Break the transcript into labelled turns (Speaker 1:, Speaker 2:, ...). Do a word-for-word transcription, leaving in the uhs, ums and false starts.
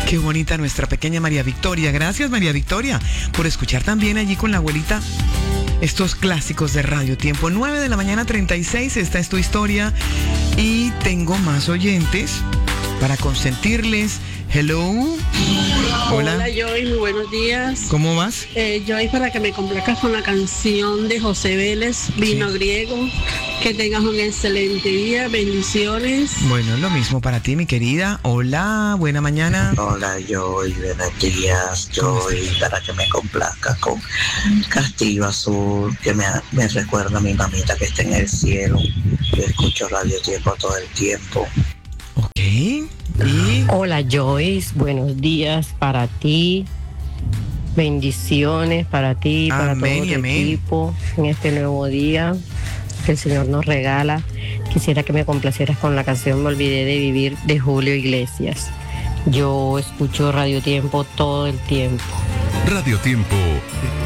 Speaker 1: Qué bonita nuestra pequeña María Victoria. Gracias, María Victoria, por escuchar también allí con la abuelita estos clásicos de Radio Tiempo. nueve de la mañana, treinta y seis. Esta es tu historia. Y tengo más oyentes para consentirles. Hello. Hola.
Speaker 2: Hola, Joy, muy buenos días.
Speaker 1: ¿Cómo vas?
Speaker 2: Eh, Joy, para que me complazcas con la canción de José Vélez, Vino
Speaker 1: Sí.
Speaker 2: Griego. Que tengas un excelente día, bendiciones.
Speaker 1: Bueno, es lo mismo para ti, mi querida. Hola, buena mañana.
Speaker 3: Hola, Joy, buenos días, Joy, para que me complazca con Castillo Azul, que me, me recuerda a mi mamita que está en el cielo. Yo escucho Radio Tiempo todo el tiempo.
Speaker 1: Ok. Y
Speaker 4: Hola Joyce, buenos días para ti, bendiciones para ti, para
Speaker 1: Amén
Speaker 4: todo
Speaker 1: y
Speaker 4: tu
Speaker 1: amén.
Speaker 4: equipo en este nuevo día que el Señor nos regala. Quisiera que me complacieras con la canción Me olvidé de vivir de Julio Iglesias. Yo escucho Radio Tiempo todo el tiempo.
Speaker 5: Radio Tiempo